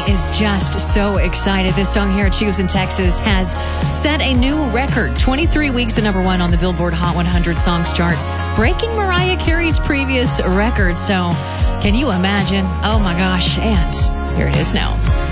is just so excited. This song here at Houston, Texas has set a new record. 23 weeks at number one on the Billboard Hot 100 Songs chart, breaking Mariah Carey's previous record. So can you imagine? Oh my gosh. And here it is now.